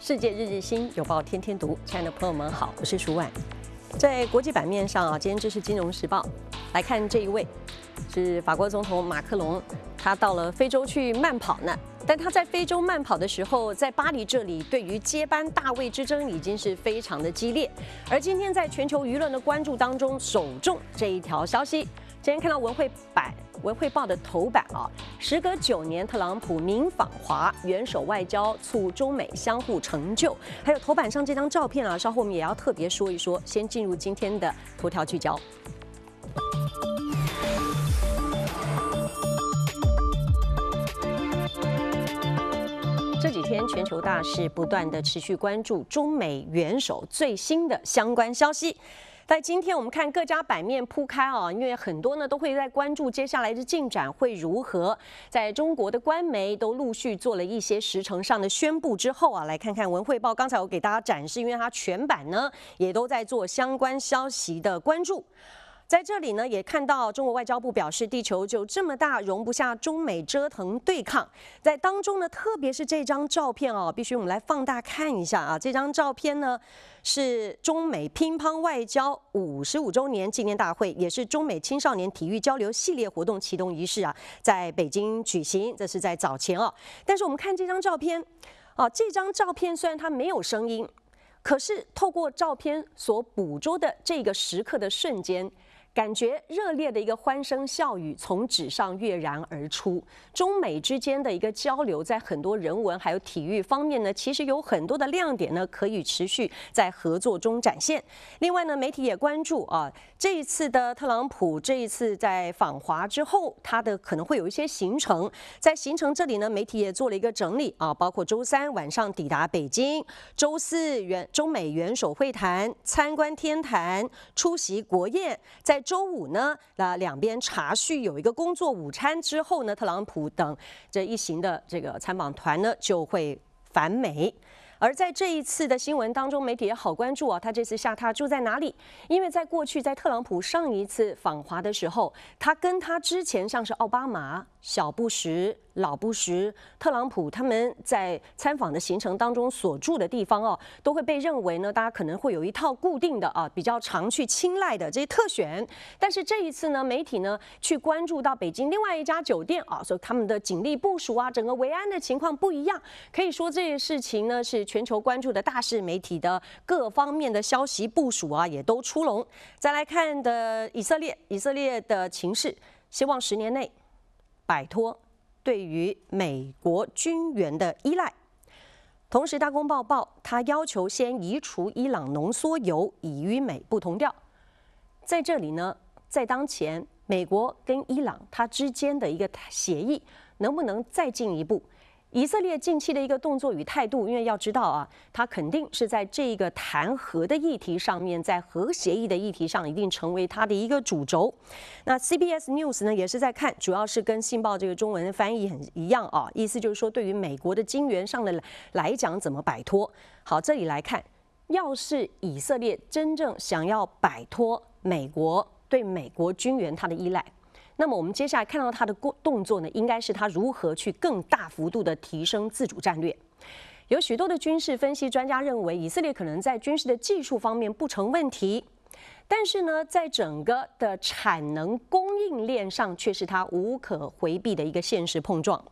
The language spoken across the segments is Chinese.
世界日日新，有报天天读。亲爱的朋友们好，我是舒婉。在国际版面上啊，今天这是《金融时报》来看这一位是法国总统马克龙，他到了非洲去慢跑呢。但他在非洲慢跑的时候，在巴黎这里对于接班大卫之争已经是非常的激烈。而今天在全球舆论的关注当中，首重这一条消息。今天看到文汇报的头版啊，时隔9年，特朗普明访华，元首外交促中美相互成就。还有头版上这张照片啊，稍后我们也要特别说一说。先进入今天的头条聚焦。这几天全球大事不断的持续关注中美元首最新的相关消息。在今天我们看各家版面铺开啊，因为很多呢都会在关注接下来的进展会如何。在中国的官媒都陆续做了一些时程上的宣布之后啊，来看看文汇报。刚才我给大家展示，因为它全版呢也都在做相关消息的关注。在这里呢，也看到中国外交部表示，地球就这么大，容不下中美折腾对抗。在当中呢，特别是这张照片哦，必须我们来放大看一下啊。这张照片呢，是中美乒乓外交55周年纪念大会，也是中美青少年体育交流系列活动启动仪式啊，在北京举行。这是在早前哦。但是我们看这张照片啊，这张照片虽然它没有声音，可是透过照片所捕捉的这个时刻的瞬间，感觉热烈的一个欢声笑语从纸上跃然而出。中美之间的一个交流，在很多人文还有体育方面呢，其实有很多的亮点呢，可以持续在合作中展现。另外呢，媒体也关注啊，这一次的特朗普这一次在访华之后，他的可能会有一些行程。在行程这里呢，媒体也做了一个整理啊，包括周3晚上抵达北京，周4中美元首会谈、参观天坛、出席国宴，在周5呢，两边茶叙有一个工作午餐之后呢，特朗普等这一行的这个参访团呢就会返美。而在这一次的新闻当中，媒体也好关注啊，他这次下榻住在哪里？因为在过去，在特朗普上一次访华的时候，他跟他之前像是奥巴马、小布什、老布什、特朗普他们在参访的行程当中所住的地方哦，都会被认为呢，大家可能会有一套固定的啊，比较常去青睐的这些特选。但是这一次呢，媒体呢去关注到北京另外一家酒店啊，所以他们的警力部署啊，整个维安的情况不一样。可以说这件事情呢是全球关注的大事，媒体的各方面的消息部署啊也都出笼。再来看的以色列的情势，希望10年内摆脱对于美国军援的依赖。同时，大公报报他要求先移除伊朗浓缩铀，以与美不同调。在这里呢，在当前美国跟伊朗它之间的一个协议，能不能再进一步？以色列近期的一个动作与态度，因为要知道啊，它肯定是在这个谈核的议题上面，在核协议的议题上，一定成为它的一个主轴。那 CBS News 呢，也是在看，主要是跟信报这个中文翻译很一样啊，意思就是说，对于美国的金援上的来讲，怎么摆脱？好，这里来看，要是以色列真正想要摆脱美国对美国军援它的依赖，那么我们接下来看到他的动作呢，应该是他如何去更大幅度的提升自主战略。有许多的军事分析专家认为，以色列可能在军事的技术方面不成问题，但是呢，在整个的产能供应链上，却是他无可回避的一个现实碰撞。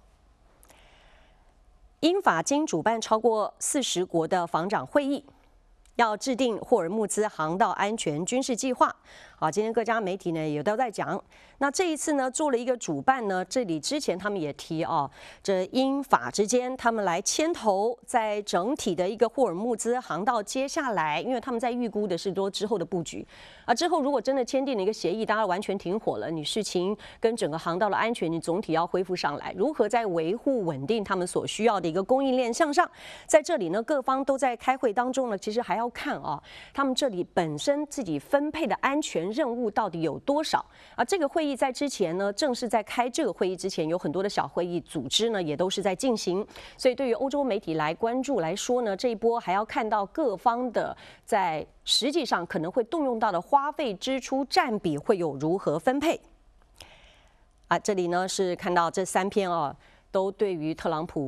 英法经主办超过40国的防长会议，要制定霍尔木兹航道安全军事计划。好，今天各家媒体呢也都在讲。那这一次呢，做了一个主办呢，这里之前他们也提啊，这英法之间他们来牵头，在整体的一个霍尔木兹航道接下来，因为他们在预估的是多之后的布局啊，之后如果真的签订了一个协议，大家完全停火了，你事情跟整个航道的安全，你总体要恢复上来，如何在维护稳定他们所需要的一个供应链向上，在这里呢，各方都在开会当中呢，其实还要看啊，他们这里本身自己分配的安全任务到底有多少啊？这个会议在之前呢，正是在开这个会议之前，有很多的小会议组织呢，也都是在进行。所以对于欧洲媒体来关注来说呢，这一波还要看到各方的在实际上可能会动用到的花费支出占比会有如何分配。啊，这里呢是看到这3篇啊，都对于特朗普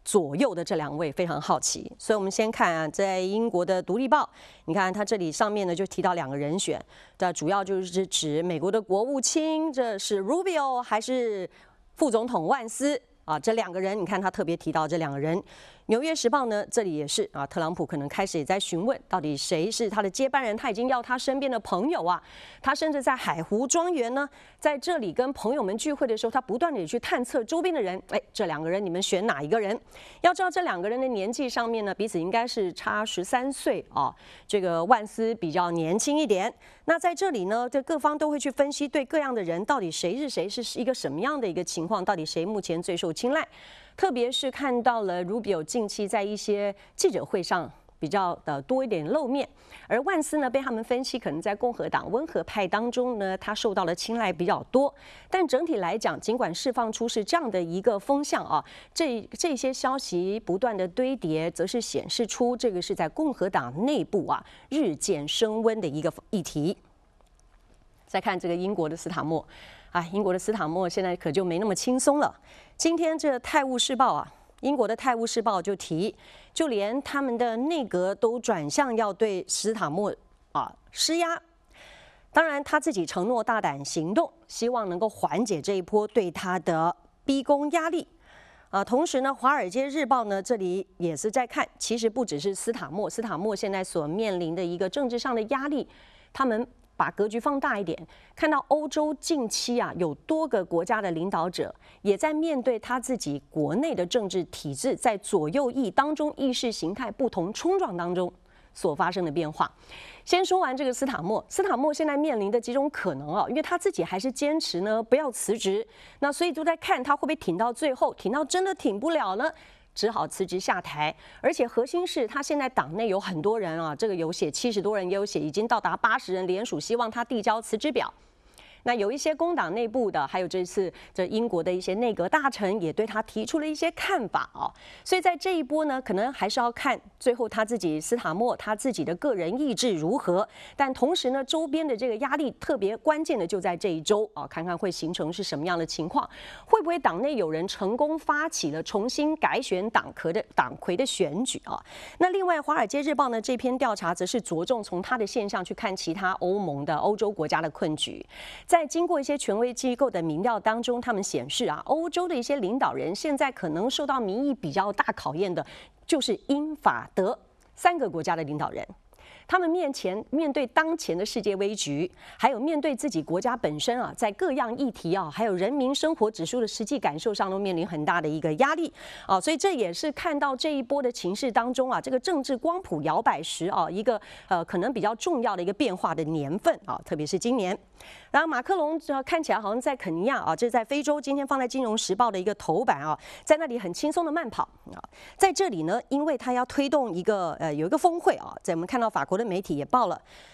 左右的这2位非常好奇，所以我们先看啊，在英国的《独立报》，你看它这里上面呢就提到2个人选，这主要就是指美国的国务卿，这是 Rubio 还是副总统万斯啊？这2个人，你看他特别提到这2个人。《纽约时报》呢，这里也是啊，特朗普可能开始也在询问，到底谁是他的接班人？他已经要他身边的朋友啊，他甚至在海湖庄园呢，在这里跟朋友们聚会的时候，他不断的去探测周边的人。哎，这2个人你们选哪一个人？要知道这2个人的年纪上面呢，彼此应该是差13岁啊。这个万斯比较年轻一点。那在这里呢，这各方都会去分析对各样的人到底谁是谁，是一个什么样的一个情况，到底谁目前最受青睐。特别是看到了 Rubio 近期在一些记者会上比较的多一点露面，而万斯呢被他们分析可能在共和党温和派当中呢，他受到了青睐比较多。但整体来讲，尽管释放出是这样的一个风向啊，这些消息不断的堆叠，则是显示出这个是在共和党内部啊日渐升温的一个议题。再看这个英国的斯塔默。英国的斯塔默现在可就没那么轻松了。今天这《泰晤士报》啊，英国的《泰晤士报》就提，就连他们的内阁都转向要对斯塔默施压。当然，他自己承诺大胆行动，希望能够缓解这一波对他的逼宫压力。同时呢，《华尔街日报》呢这里也是在看，其实不只是斯塔默现在所面临的一个政治上的压力，他们把格局放大一点，看到欧洲近期有多个国家的领导者也在面对他自己国内的政治体制在左右翼当中意识形态不同冲撞当中所发生的变化。先说完这个斯塔默现在面临的几种可能因为他自己还是坚持呢不要辞职，那所以都在看他会不会挺到最后，挺到真的挺不了呢，只好辞职下台。而且核心是他现在党内有很多人这个有写70多人，也有写已经到达80人联署，希望他递交辞职表。那有一些工党内部的，还有这次这英国的一些内阁大臣也对他提出了一些看法所以在这一波呢，可能还是要看最后他自己斯塔默他自己的个人意志如何。但同时呢，周边的这个压力特别关键的就在这一周看看会形成是什么样的情况，会不会党内有人成功发起了重新改选党魁的选举那另外，《华尔街日报》呢这篇调查则是着重从他的现象去看其他欧盟的欧洲国家的困局。在经过一些权威机构的民调当中，他们显示欧洲的一些领导人现在可能受到民意比较大考验的，就是英法德3个国家的领导人。他们面对当前的世界危局，还有面对自己国家本身在各样议题还有人民生活指数的实际感受上都面临很大的一个压力所以这也是看到这一波的情势当中这个政治光谱摇摆时一个可能比较重要的一个变化的年份特别是今年。然后马克龙看起来好像在肯尼亚这是在非洲，今天放在《金融时报》的一个头版在那里很轻松的慢跑在这里呢，因为他要推动有一个峰会在我们看到法国的媒体也报了，